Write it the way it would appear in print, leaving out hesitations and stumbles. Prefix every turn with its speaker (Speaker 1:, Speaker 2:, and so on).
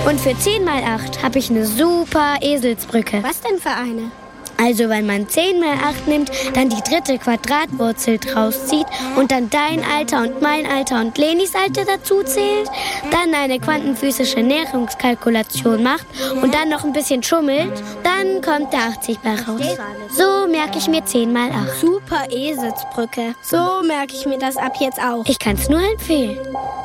Speaker 1: Und für 10 mal 8 habe ich eine super Eselsbrücke.
Speaker 2: Was denn für eine?
Speaker 1: Also wenn man 10 mal 8 nimmt, dann die 3. Quadratwurzel draus zieht und dann dein Alter und mein Alter und Lenis Alter dazu zählt, dann eine quantenphysische Näherungskalkulation macht und dann noch ein bisschen schummelt, dann kommt der 80 bei raus. So merke ich mir 10 mal 8.
Speaker 2: Super Eselsbrücke. So merke ich mir das ab jetzt auch.
Speaker 1: Ich kann es nur empfehlen.